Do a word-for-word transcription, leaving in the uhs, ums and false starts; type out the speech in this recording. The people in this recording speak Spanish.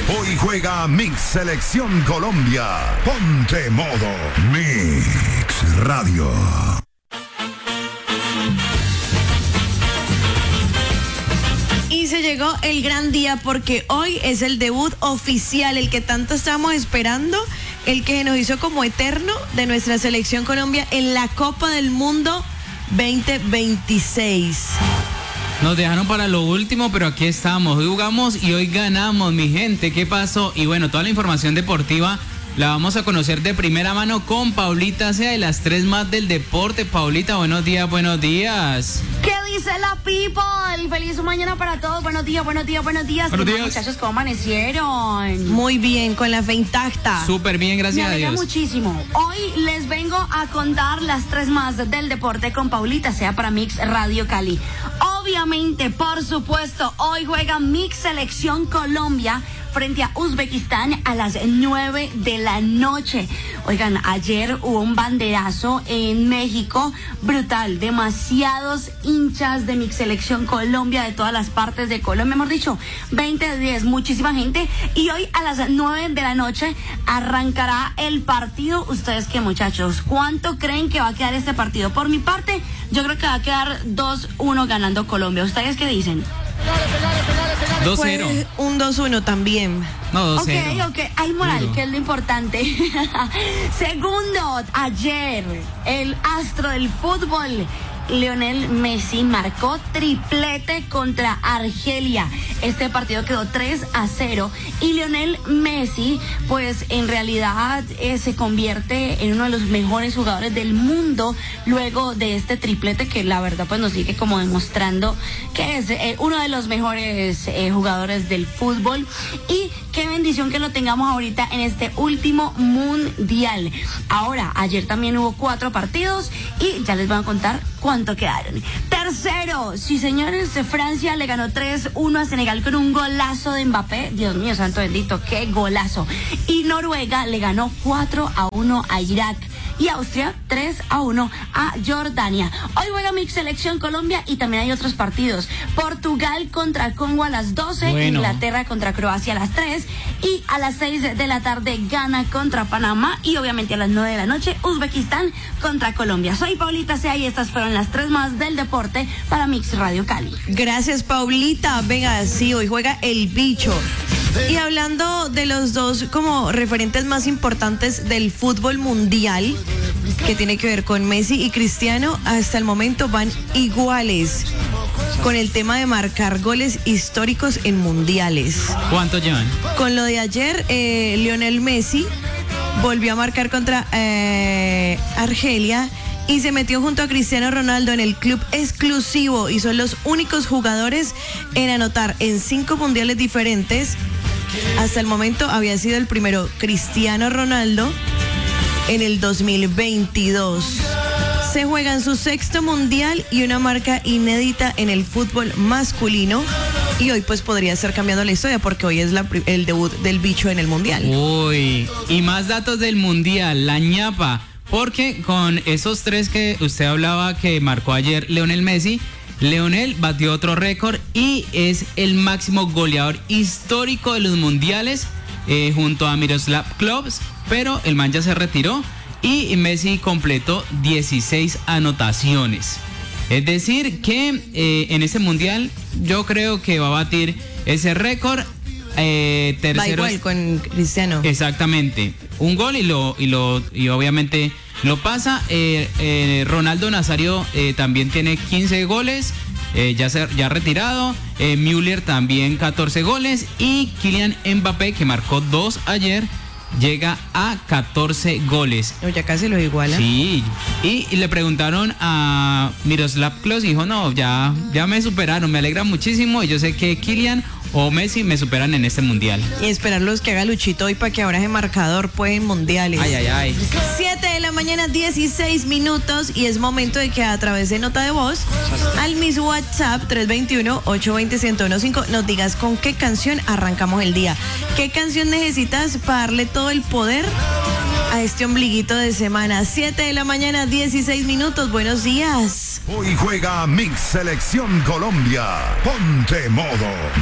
Hoy juega Mix Selección Colombia. Ponte modo Mix Radio. Y se llegó el gran día porque hoy es el debut oficial, el que tanto estamos esperando, el que nos hizo como eterno de nuestra Selección Colombia en la Copa del Mundo veinte veintiséis. Nos dejaron para lo último, pero aquí estamos. Hoy jugamos y hoy ganamos, mi gente. ¿Qué pasó? Y bueno, toda la información deportiva la vamos a conocer de primera mano con Paulita Sea de las tres más del deporte. Paulita, buenos días, buenos días. ¿Qué dice la people? Feliz mañana para todos. Buenos días, buenos días, buenos días. Buenos días. Muchachos, ¿cómo amanecieron? Muy bien, con la fe intacta. Súper bien, gracias Me alegra a Dios. muchísimo. Hoy les vengo a contar las tres más del deporte con Paulita Sea para Mix Radio Cali. Obviamente, por supuesto, hoy juega Mix Selección Colombia frente a Uzbekistán a las nueve de la noche. Oigan, ayer hubo un banderazo en México brutal, demasiados hinchas de Mix Selección Colombia de todas las partes de Colombia, mejor dicho, veinte de diez, muchísima gente. Y hoy a las nueve de la noche arrancará el partido. ¿Ustedes qué, muchachos? ¿Cuánto creen que va a quedar este partido? Por mi parte, yo creo que va a quedar dos uno ganando Colombia. ¿Ustedes qué dicen? dos cero. Pues un dos uno también. No, dos cero. Ok, ok, hay moral, Duro. que es lo importante. Segundo, ayer, el astro del fútbol, Lionel Messi, marcó triplete contra Argelia. Este partido quedó tres a cero y Lionel Messi, pues en realidad eh, se convierte en uno de los mejores jugadores del mundo luego de este triplete que la verdad pues nos sigue como demostrando que es eh, uno de los mejores eh, jugadores del fútbol. Y qué bendición que lo tengamos ahorita en este último mundial. Ahora, ayer también hubo cuatro partidos y ya les voy a contar cuánto quedaron. Tercero, sí señores, Francia le ganó tres uno a Senegal con un golazo de Mbappé. Dios mío, santo bendito, qué golazo. Y Noruega le ganó cuatro a uno a Irak. Y Austria tres a uno a Jordania. Hoy juega Mix Selección Colombia y también hay otros partidos. Portugal contra Congo a las doce, Bueno. Inglaterra contra Croacia a las tres y a las seis de la tarde Ghana contra Panamá y obviamente a las nueve de la noche Uzbekistán contra Colombia. Soy Paulita Sea y estas fueron las tres más del deporte para Mix Radio Cali. Gracias, Paulita. Venga, sí, hoy juega el bicho. Y hablando de los dos como referentes más importantes del fútbol mundial, que tiene que ver con Messi y Cristiano, hasta el momento van iguales con el tema de marcar goles históricos en mundiales. ¿Cuántos llevan? Con lo de ayer, eh, Lionel Messi volvió a marcar contra eh, Argelia y se metió junto a Cristiano Ronaldo en el club exclusivo y son los únicos jugadores en anotar en cinco mundiales diferentes. Hasta el momento había sido el primero Cristiano Ronaldo en el dos mil veintidós. Se juega en su sexto mundial y una marca inédita en el fútbol masculino. Y hoy pues podría estar cambiando la historia porque hoy es la, el debut del bicho en el mundial. Uy, y más datos del mundial, la ñapa. Porque con esos tres que usted hablaba que marcó ayer Lionel Messi, Lionel batió otro récord y es el máximo goleador histórico de los mundiales eh, junto a Miroslav Klose, pero el man ya se retiró y Messi completó dieciséis anotaciones. Es decir que eh, en ese mundial yo creo que va a batir ese récord. Eh, tercero Va igual con Cristiano. Exactamente, un gol y lo y lo y obviamente lo pasa. eh, eh, Ronaldo Nazario eh, también tiene quince goles, eh, ya se, ya retirado. eh, Müller también catorce goles y Kylian Mbappé, que marcó dos ayer, llega a catorce goles. No, ya casi lo iguala. Sí, y, y le preguntaron a Miroslav Klose y dijo, no, ya, ya me superaron, me alegra muchísimo y yo sé que Kylian o Messi me superan en este mundial. Y esperar los que haga Luchito hoy para que ahora ese marcador puede en mundiales. Ay, ay, ay. siete de la mañana, dieciséis minutos y es momento de que a través de nota de voz al mismo WhatsApp tres dos uno, ocho dos cero, uno uno cinco nos digas con qué canción arrancamos el día. ¿Qué canción necesitas para darle todo el poder a este ombliguito de semana? siete de la mañana, dieciséis minutos. Buenos días. Hoy juega Mix Selección Colombia. Ponte modo